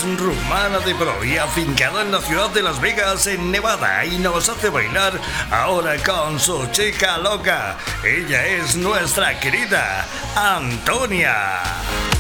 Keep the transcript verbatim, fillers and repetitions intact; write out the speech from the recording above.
rumana de pro y afincada en la ciudad de Las Vegas, en Nevada, y nos hace bailar ahora con su chica loca. Ella es nuestra querida Antonia.